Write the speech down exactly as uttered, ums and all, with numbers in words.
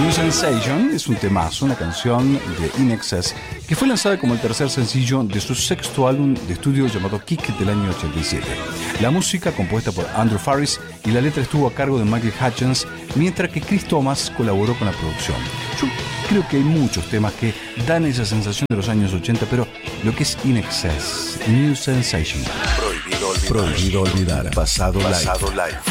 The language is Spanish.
New Sensation es un temazo, una canción de In Excess que fue lanzada como el tercer sencillo de su sexto álbum de estudio llamado Kick del año ochenta y siete. La música compuesta por Andrew Farris y la letra estuvo a cargo de Michael Hutchence, mientras que Chris Thomas colaboró con la producción. Yo creo que hay muchos temas que dan esa sensación de los años ochenta, pero lo que es In Excess, New Sensation. Prohibido olvidar. Prohibido olvidar. Pasado, Pasado live. live.